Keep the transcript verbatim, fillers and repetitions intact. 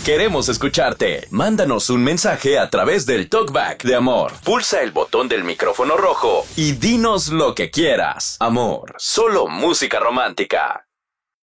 Queremos escucharte. Mándanos un mensaje a través del Talkback de Amor. Pulsa el botón del micrófono rojo y dinos lo que quieras. Amor, solo música romántica.